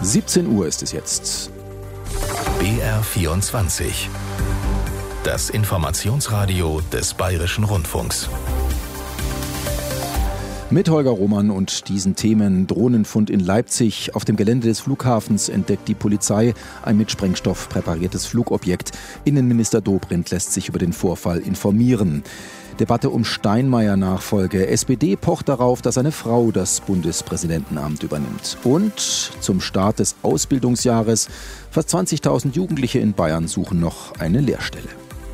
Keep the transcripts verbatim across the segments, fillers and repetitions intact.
siebzehn Uhr ist es jetzt. B R vierundzwanzig. Das Informationsradio des Bayerischen Rundfunks. Mit Holger Roman und diesen Themen: Drohnenfund in Leipzig. Auf dem Gelände des Flughafens entdeckt die Polizei ein mit Sprengstoff präpariertes Flugobjekt. Innenminister Dobrindt lässt sich über den Vorfall informieren. Debatte um Steinmeier-Nachfolge. S P D pocht darauf, dass eine Frau das Bundespräsidentenamt übernimmt. Und zum Start des Ausbildungsjahres: fast zwanzigtausend Jugendliche in Bayern suchen noch eine Lehrstelle.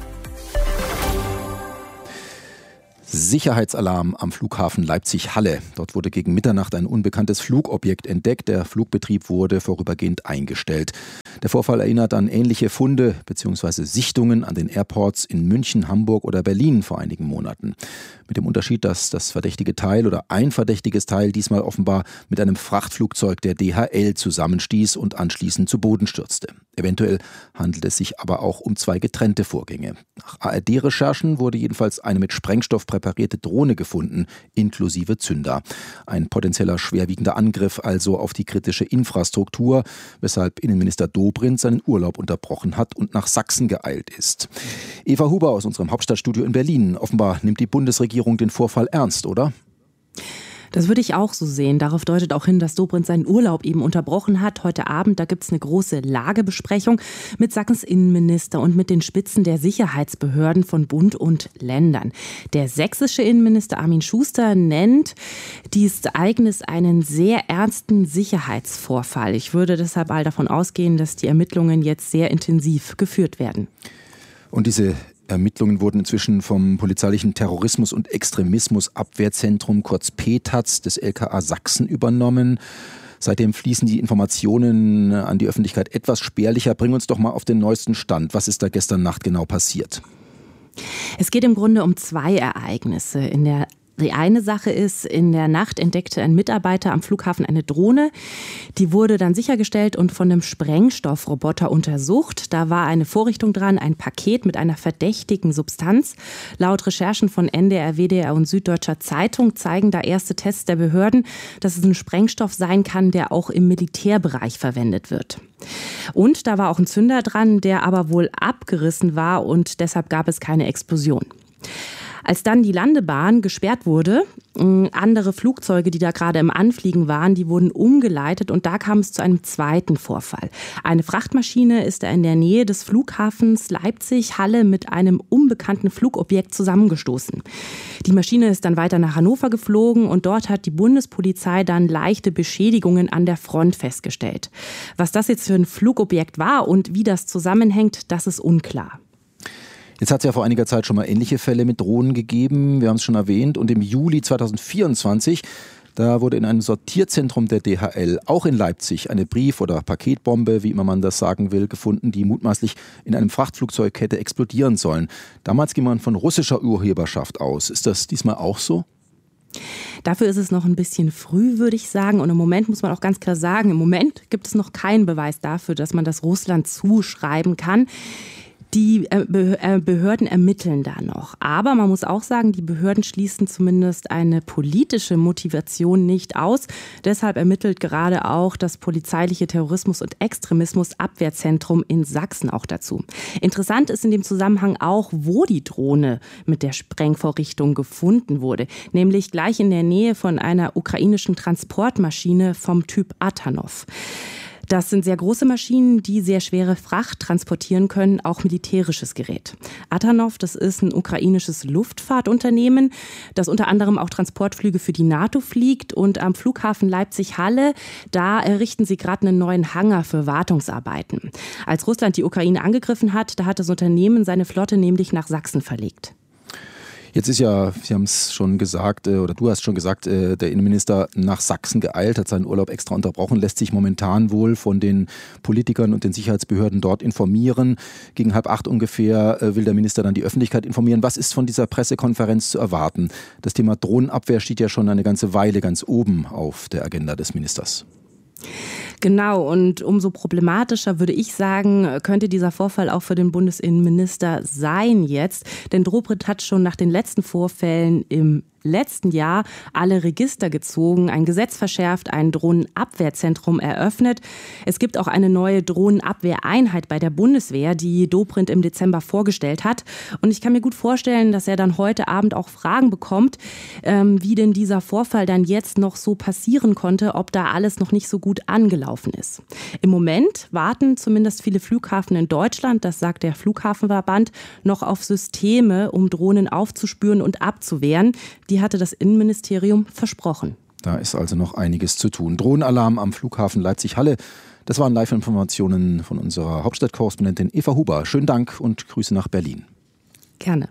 Sicherheitsalarm am Flughafen Leipzig-Halle. Dort wurde gegen Mitternacht ein unbekanntes Flugobjekt entdeckt. Der Flugbetrieb wurde vorübergehend eingestellt. Der Vorfall erinnert an ähnliche Funde bzw. Sichtungen an den Airports in München, Hamburg oder Berlin vor einigen Monaten. Mit dem Unterschied, dass das verdächtige Teil oder ein verdächtiges Teil diesmal offenbar mit einem Frachtflugzeug der D H L zusammenstieß und anschließend zu Boden stürzte. Eventuell handelt es sich aber auch um zwei getrennte Vorgänge. Nach A R D-Recherchen wurde jedenfalls eine mit Sprengstoff präparierte Drohne gefunden, inklusive Zünder. Ein potenzieller schwerwiegender Angriff also auf die kritische Infrastruktur, weshalb Innenminister Dobrindt seinen Urlaub unterbrochen hat und nach Sachsen geeilt ist. Eva Huber aus unserem Hauptstadtstudio in Berlin. Offenbar nimmt die Bundesregierung den Vorfall ernst, oder? Das würde ich auch so sehen. Darauf deutet auch hin, dass Dobrindt seinen Urlaub eben unterbrochen hat. Heute Abend, da gibt es eine große Lagebesprechung mit Sachsens Innenminister und mit den Spitzen der Sicherheitsbehörden von Bund und Ländern. Der sächsische Innenminister Armin Schuster nennt dieses Ereignis einen sehr ernsten Sicherheitsvorfall. Ich würde deshalb mal davon ausgehen, dass die Ermittlungen jetzt sehr intensiv geführt werden. Und diese Ermittlungen wurden inzwischen vom polizeilichen Terrorismus- und Extremismusabwehrzentrum, kurz P T A Z, des L K A Sachsen übernommen. Seitdem fließen die Informationen an die Öffentlichkeit etwas spärlicher. Bring uns doch mal auf den neuesten Stand. Was ist da gestern Nacht genau passiert? Es geht im Grunde um zwei Ereignisse. In der Die eine Sache ist, in der Nacht entdeckte ein Mitarbeiter am Flughafen eine Drohne. Die wurde dann sichergestellt und von einem Sprengstoffroboter untersucht. Da war eine Vorrichtung dran, ein Paket mit einer verdächtigen Substanz. Laut Recherchen von N D R, W D R und Süddeutscher Zeitung zeigen da erste Tests der Behörden, dass es ein Sprengstoff sein kann, der auch im Militärbereich verwendet wird. Und da war auch ein Zünder dran, der aber wohl abgerissen war und deshalb gab es keine Explosion. Als dann die Landebahn gesperrt wurde, andere Flugzeuge, die da gerade im Anfliegen waren, die wurden umgeleitet und da kam es zu einem zweiten Vorfall. Eine Frachtmaschine ist da in der Nähe des Flughafens Leipzig-Halle mit einem unbekannten Flugobjekt zusammengestoßen. Die Maschine ist dann weiter nach Hannover geflogen und dort hat die Bundespolizei dann leichte Beschädigungen an der Front festgestellt. Was das jetzt für ein Flugobjekt war und wie das zusammenhängt, das ist unklar. Jetzt hat es ja vor einiger Zeit schon mal ähnliche Fälle mit Drohnen gegeben, wir haben es schon erwähnt. Und im Juli zweitausendvierundzwanzig, da wurde in einem Sortierzentrum der D H L, auch in Leipzig, eine Brief- oder Paketbombe, wie immer man das sagen will, gefunden, die mutmaßlich in einem Frachtflugzeug hätte explodieren sollen. Damals ging man von russischer Urheberschaft aus. Ist das diesmal auch so? Dafür ist es noch ein bisschen früh, würde ich sagen. Und im Moment muss man auch ganz klar sagen, im Moment gibt es noch keinen Beweis dafür, dass man das Russland zuschreiben kann. Die Behörden ermitteln da noch. Aber man muss auch sagen, die Behörden schließen zumindest eine politische Motivation nicht aus. Deshalb ermittelt gerade auch das polizeiliche Terrorismus- und Extremismusabwehrzentrum in Sachsen auch dazu. Interessant ist in dem Zusammenhang auch, wo die Drohne mit der Sprengvorrichtung gefunden wurde. Nämlich gleich in der Nähe von einer ukrainischen Transportmaschine vom Typ Atanov. Das sind sehr große Maschinen, die sehr schwere Fracht transportieren können, auch militärisches Gerät. Atanov, das ist ein ukrainisches Luftfahrtunternehmen, das unter anderem auch Transportflüge für die NATO fliegt. Und am Flughafen Leipzig-Halle, da errichten sie gerade einen neuen Hangar für Wartungsarbeiten. Als Russland die Ukraine angegriffen hat, da hat das Unternehmen seine Flotte nämlich nach Sachsen verlegt. Jetzt ist ja, Sie haben es schon gesagt, oder du hast schon gesagt, der Innenminister nach Sachsen geeilt, hat seinen Urlaub extra unterbrochen, lässt sich momentan wohl von den Politikern und den Sicherheitsbehörden dort informieren. Gegen halb acht ungefähr will der Minister dann die Öffentlichkeit informieren. Was ist von dieser Pressekonferenz zu erwarten? Das Thema Drohnenabwehr steht ja schon eine ganze Weile ganz oben auf der Agenda des Ministers. Genau, und umso problematischer, würde ich sagen, könnte dieser Vorfall auch für den Bundesinnenminister sein jetzt. Denn Dobrindt hat schon nach den letzten Vorfällen im letzten Jahr alle Register gezogen, ein Gesetz verschärft, ein Drohnenabwehrzentrum eröffnet. Es gibt auch eine neue Drohnenabwehreinheit bei der Bundeswehr, die Dobrindt im Dezember vorgestellt hat. Und ich kann mir gut vorstellen, dass er dann heute Abend auch Fragen bekommt, ähm, wie denn dieser Vorfall dann jetzt noch so passieren konnte, ob da alles noch nicht so gut angelaufen ist. Im Moment warten zumindest viele Flughafen in Deutschland, das sagt der Flughafenverband, noch auf Systeme, um Drohnen aufzuspüren und abzuwehren. Die hatte das Innenministerium versprochen. Da ist also noch einiges zu tun. Drohnenalarm am Flughafen Leipzig-Halle. Das waren Live-Informationen von unserer Hauptstadtkorrespondentin Eva Huber. Schönen Dank und Grüße nach Berlin. Gerne.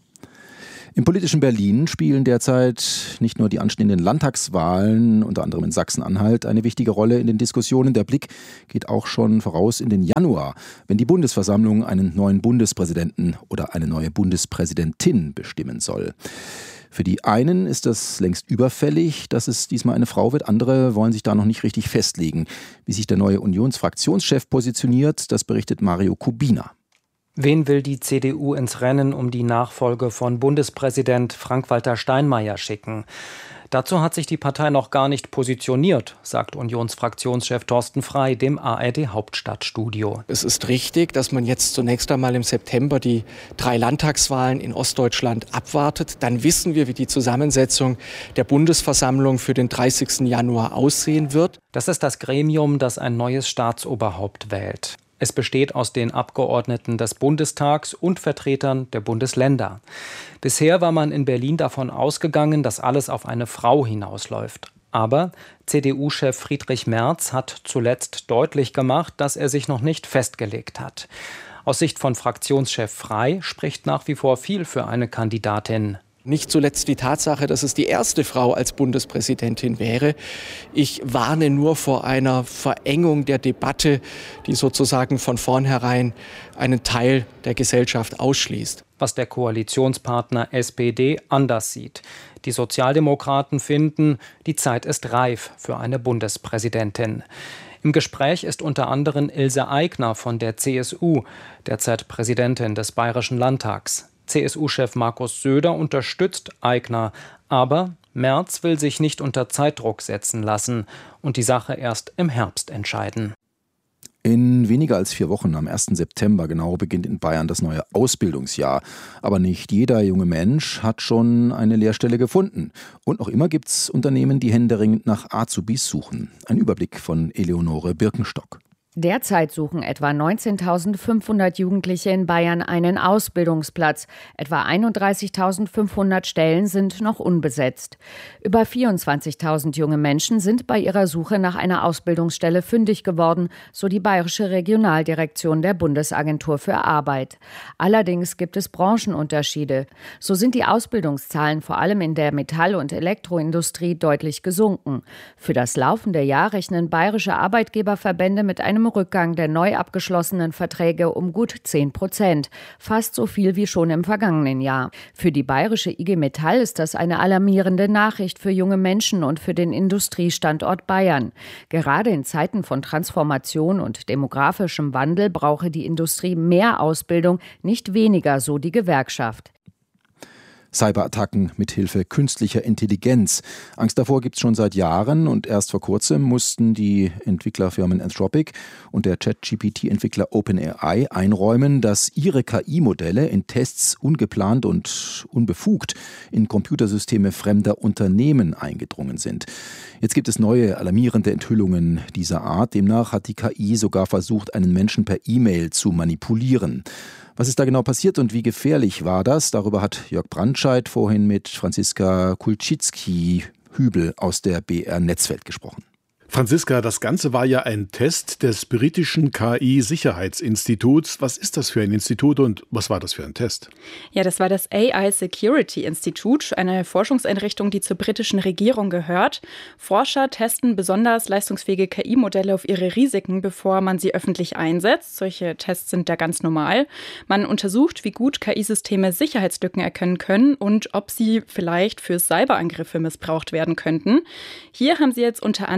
Im politischen Berlin spielen derzeit nicht nur die anstehenden Landtagswahlen, unter anderem in Sachsen-Anhalt, eine wichtige Rolle in den Diskussionen. Der Blick geht auch schon voraus in den Januar, wenn die Bundesversammlung einen neuen Bundespräsidenten oder eine neue Bundespräsidentin bestimmen soll. Für die einen ist das längst überfällig, dass es diesmal eine Frau wird. Andere wollen sich da noch nicht richtig festlegen. Wie sich der neue Unionsfraktionschef positioniert, das berichtet Mario Kubina. Wen will die C D U ins Rennen um die Nachfolge von Bundespräsident Frank-Walter Steinmeier schicken? Dazu hat sich die Partei noch gar nicht positioniert, sagt Unionsfraktionschef Thorsten Frey dem A R D-Hauptstadtstudio. Es ist richtig, dass man jetzt zunächst einmal im September die drei Landtagswahlen in Ostdeutschland abwartet. Dann wissen wir, wie die Zusammensetzung der Bundesversammlung für den dreißigsten Januar aussehen wird. Das ist das Gremium, das ein neues Staatsoberhaupt wählt. Es besteht aus den Abgeordneten des Bundestags und Vertretern der Bundesländer. Bisher war man in Berlin davon ausgegangen, dass alles auf eine Frau hinausläuft. Aber C D U-Chef Friedrich Merz hat zuletzt deutlich gemacht, dass er sich noch nicht festgelegt hat. Aus Sicht von Fraktionschef Frey spricht nach wie vor viel für eine Kandidatin. Nicht zuletzt die Tatsache, dass es die erste Frau als Bundespräsidentin wäre. Ich warne nur vor einer Verengung der Debatte, die sozusagen von vornherein einen Teil der Gesellschaft ausschließt. Was der Koalitionspartner S P D anders sieht. Die Sozialdemokraten finden, die Zeit ist reif für eine Bundespräsidentin. Im Gespräch ist unter anderem Ilse Aigner von der C S U, derzeit Präsidentin des Bayerischen Landtags. C S U-Chef Markus Söder unterstützt Aigner, aber Merz will sich nicht unter Zeitdruck setzen lassen und die Sache erst im Herbst entscheiden. In weniger als vier Wochen, am ersten September genau, beginnt in Bayern das neue Ausbildungsjahr. Aber nicht jeder junge Mensch hat schon eine Lehrstelle gefunden. Und noch immer gibt es Unternehmen, die händeringend nach Azubis suchen. Ein Überblick von Eleonore Birkenstock. Derzeit suchen etwa neunzehntausendfünfhundert Jugendliche in Bayern einen Ausbildungsplatz. Etwa einunddreißigtausendfünfhundert Stellen sind noch unbesetzt. Über vierundzwanzigtausend junge Menschen sind bei ihrer Suche nach einer Ausbildungsstelle fündig geworden, so die Bayerische Regionaldirektion der Bundesagentur für Arbeit. Allerdings gibt es Branchenunterschiede. So sind die Ausbildungszahlen vor allem in der Metall- und Elektroindustrie deutlich gesunken. Für das laufende Jahr rechnen bayerische Arbeitgeberverbände mit einem Rückgang der neu abgeschlossenen Verträge um gut zehn Prozent, fast so viel wie schon im vergangenen Jahr. Für die bayerische I G Metall ist das eine alarmierende Nachricht für junge Menschen und für den Industriestandort Bayern. Gerade in Zeiten von Transformation und demografischem Wandel brauche die Industrie mehr Ausbildung, nicht weniger, so die Gewerkschaft. Cyberattacken mit Hilfe künstlicher Intelligenz. Angst davor gibt es schon seit Jahren und erst vor kurzem mussten die Entwicklerfirmen Anthropic und der Chat-G P T-Entwickler OpenAI einräumen, dass ihre K I-Modelle in Tests ungeplant und unbefugt in Computersysteme fremder Unternehmen eingedrungen sind. Jetzt gibt es neue alarmierende Enthüllungen dieser Art. Demnach hat die K I sogar versucht, einen Menschen per E-Mail zu manipulieren. Was ist da genau passiert und wie gefährlich war das? Darüber hat Jörg Brandscheid vorhin mit Franziska Kulczycki-Hübel aus der B R Netzwelt gesprochen. Franziska, das Ganze war ja ein Test des britischen K I-Sicherheitsinstituts. Was ist das für ein Institut und was war das für ein Test? Ja, das war das A I Security Institute, eine Forschungseinrichtung, die zur britischen Regierung gehört. Forscher testen besonders leistungsfähige K I-Modelle auf ihre Risiken, bevor man sie öffentlich einsetzt. Solche Tests sind da ganz normal. Man untersucht, wie gut K I-Systeme Sicherheitslücken erkennen können und ob sie vielleicht für Cyberangriffe missbraucht werden könnten. Hier haben sie jetzt unter anderem einmal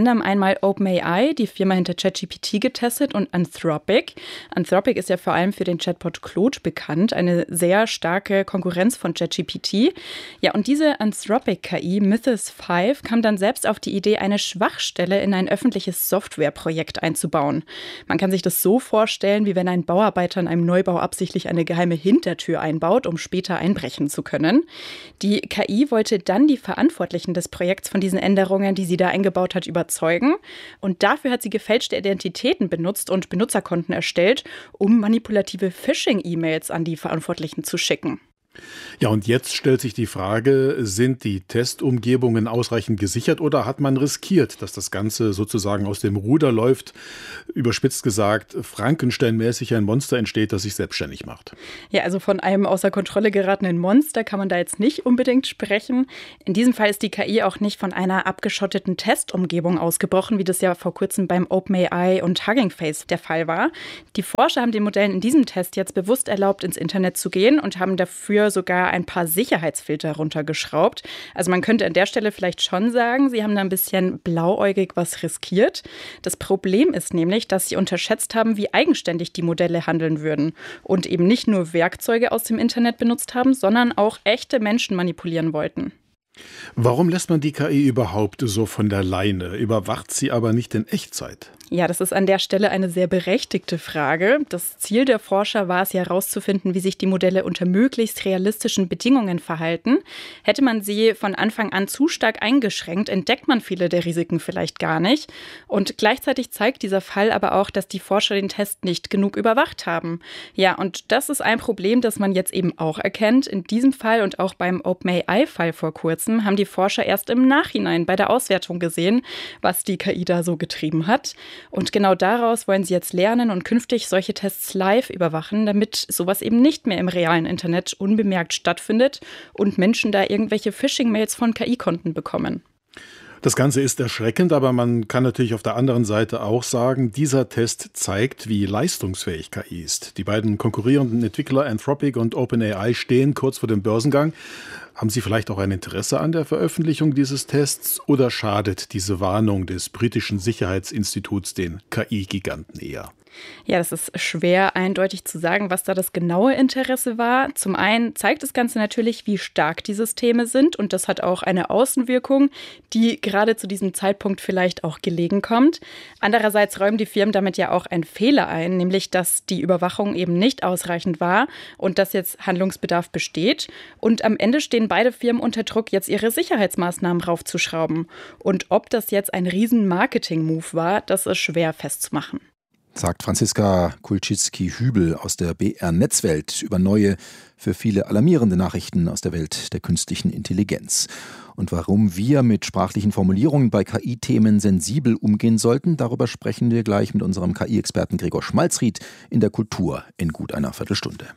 einmal OpenAI, die Firma hinter ChatGPT, getestet und Anthropic. Anthropic ist ja vor allem für den Chatbot Claude bekannt, eine sehr starke Konkurrenz von ChatGPT. Ja, und diese Anthropic-K I, Mythos fünf, kam dann selbst auf die Idee, eine Schwachstelle in ein öffentliches Softwareprojekt einzubauen. Man kann sich das so vorstellen, wie wenn ein Bauarbeiter in einem Neubau absichtlich eine geheime Hintertür einbaut, um später einbrechen zu können. Die K I wollte dann die Verantwortlichen des Projekts von diesen Änderungen, die sie da eingebaut hat, überzeugen. Und dafür hat sie gefälschte Identitäten benutzt und Benutzerkonten erstellt, um manipulative Phishing-E-Mails an die Verantwortlichen zu schicken. Ja, und jetzt stellt sich die Frage, sind die Testumgebungen ausreichend gesichert oder hat man riskiert, dass das Ganze sozusagen aus dem Ruder läuft, überspitzt gesagt, Frankenstein-mäßig ein Monster entsteht, das sich selbstständig macht? Ja, also von einem außer Kontrolle geratenen Monster kann man da jetzt nicht unbedingt sprechen. In diesem Fall ist die K I auch nicht von einer abgeschotteten Testumgebung ausgebrochen, wie das ja vor kurzem beim OpenAI und Hugging Face der Fall war. Die Forscher haben den Modellen in diesem Test jetzt bewusst erlaubt, ins Internet zu gehen und haben dafür sogar ein paar Sicherheitsfilter runtergeschraubt. Also man könnte an der Stelle vielleicht schon sagen, sie haben da ein bisschen blauäugig was riskiert. Das Problem ist nämlich, dass sie unterschätzt haben, wie eigenständig die Modelle handeln würden und eben nicht nur Werkzeuge aus dem Internet benutzt haben, sondern auch echte Menschen manipulieren wollten. Warum lässt man die K I überhaupt so von der Leine, überwacht sie aber nicht in Echtzeit? Ja, das ist an der Stelle eine sehr berechtigte Frage. Das Ziel der Forscher war es ja herauszufinden, wie sich die Modelle unter möglichst realistischen Bedingungen verhalten. Hätte man sie von Anfang an zu stark eingeschränkt, entdeckt man viele der Risiken vielleicht gar nicht. Und gleichzeitig zeigt dieser Fall aber auch, dass die Forscher den Test nicht genug überwacht haben. Ja, und das ist ein Problem, das man jetzt eben auch erkennt. In diesem Fall und auch beim OpenAI-Fall vor kurzem haben die Forscher erst im Nachhinein bei der Auswertung gesehen, was die K I da so getrieben hat. Und genau daraus wollen sie jetzt lernen und künftig solche Tests live überwachen, damit sowas eben nicht mehr im realen Internet unbemerkt stattfindet und Menschen da irgendwelche Phishing-Mails von K I-Konten bekommen. Das Ganze ist erschreckend, aber man kann natürlich auf der anderen Seite auch sagen, dieser Test zeigt, wie leistungsfähig K I ist. Die beiden konkurrierenden Entwickler Anthropic und OpenAI stehen kurz vor dem Börsengang. Haben Sie vielleicht auch ein Interesse an der Veröffentlichung dieses Tests oder schadet diese Warnung des britischen Sicherheitsinstituts den K I-Giganten eher? Ja, das ist schwer eindeutig zu sagen, was da das genaue Interesse war. Zum einen zeigt das Ganze natürlich, wie stark die Systeme sind und das hat auch eine Außenwirkung, die gerade zu diesem Zeitpunkt vielleicht auch gelegen kommt. Andererseits räumen die Firmen damit ja auch einen Fehler ein, nämlich dass die Überwachung eben nicht ausreichend war und dass jetzt Handlungsbedarf besteht. Und am Ende stehen beide Firmen unter Druck, jetzt ihre Sicherheitsmaßnahmen raufzuschrauben. Und ob das jetzt ein riesen Marketing-Move war, das ist schwer festzumachen. Sagt Franziska Kulczycki-Hübel aus der B R-Netzwelt über neue, für viele alarmierende Nachrichten aus der Welt der künstlichen Intelligenz. Und warum wir mit sprachlichen Formulierungen bei K I-Themen sensibel umgehen sollten, darüber sprechen wir gleich mit unserem K I-Experten Gregor Schmalzried in der Kultur in gut einer Viertelstunde.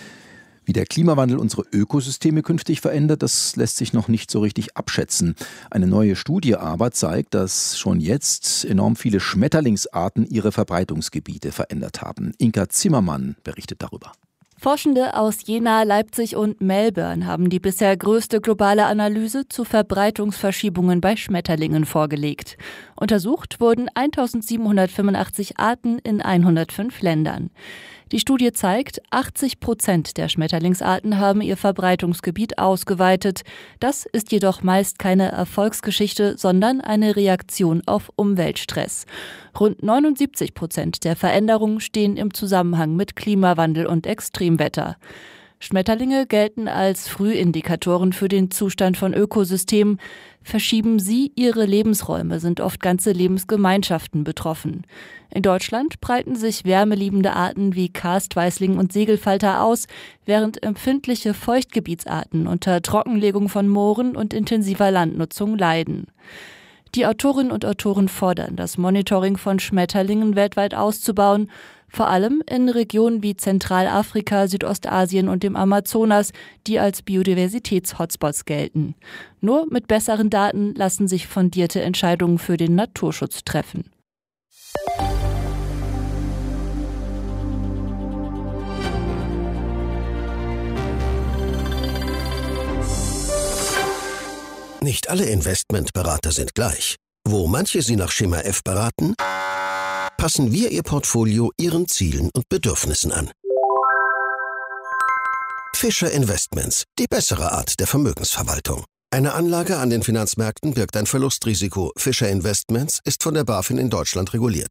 Wie der Klimawandel unsere Ökosysteme künftig verändert, das lässt sich noch nicht so richtig abschätzen. Eine neue Studie aber zeigt, dass schon jetzt enorm viele Schmetterlingsarten ihre Verbreitungsgebiete verändert haben. Inka Zimmermann berichtet darüber. Forschende aus Jena, Leipzig und Melbourne haben die bisher größte globale Analyse zu Verbreitungsverschiebungen bei Schmetterlingen vorgelegt. Untersucht wurden eintausendsiebenhundertfünfundachtzig Arten in hundertfünf Ländern. Die Studie zeigt, achtzig Prozent der Schmetterlingsarten haben ihr Verbreitungsgebiet ausgeweitet. Das ist jedoch meist keine Erfolgsgeschichte, sondern eine Reaktion auf Umweltstress. Rund neunundsiebzig Prozent der Veränderungen stehen im Zusammenhang mit Klimawandel und Extremwetter. Schmetterlinge gelten als Frühindikatoren für den Zustand von Ökosystemen. Verschieben sie ihre Lebensräume, sind oft ganze Lebensgemeinschaften betroffen. In Deutschland breiten sich wärmeliebende Arten wie Karstweißling und Segelfalter aus, während empfindliche Feuchtgebietsarten unter Trockenlegung von Mooren und intensiver Landnutzung leiden. Die Autorinnen und Autoren fordern, das Monitoring von Schmetterlingen weltweit auszubauen, vor allem in Regionen wie Zentralafrika, Südostasien und dem Amazonas, die als Biodiversitäts-Hotspots gelten. Nur mit besseren Daten lassen sich fundierte Entscheidungen für den Naturschutz treffen. Nicht alle Investmentberater sind gleich. Wo manche Sie nach Schema F beraten, passen wir Ihr Portfolio Ihren Zielen und Bedürfnissen an. Fischer Investments, die bessere Art der Vermögensverwaltung. Eine Anlage an den Finanzmärkten birgt ein Verlustrisiko. Fischer Investments ist von der BaFin in Deutschland reguliert.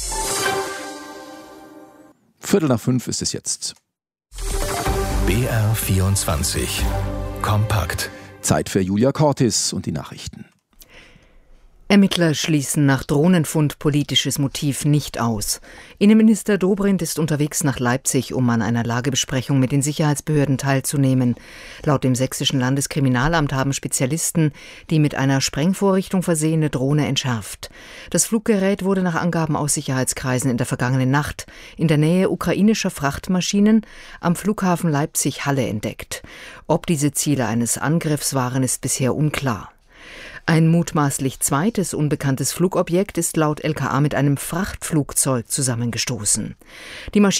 Viertel nach fünf ist es jetzt. B R vierundzwanzig. Kompakt. Zeit für Julia Cortis und die Nachrichten. Ermittler schließen nach Drohnenfund politisches Motiv nicht aus. Innenminister Dobrindt ist unterwegs nach Leipzig, um an einer Lagebesprechung mit den Sicherheitsbehörden teilzunehmen. Laut dem sächsischen Landeskriminalamt haben Spezialisten die mit einer Sprengvorrichtung versehene Drohne entschärft. Das Fluggerät wurde nach Angaben aus Sicherheitskreisen in der vergangenen Nacht in der Nähe ukrainischer Frachtmaschinen am Flughafen Leipzig-Halle entdeckt. Ob diese Ziele eines Angriffs waren, ist bisher unklar. Ein mutmaßlich zweites unbekanntes Flugobjekt ist laut L K A mit einem Frachtflugzeug zusammengestoßen. Die Maschine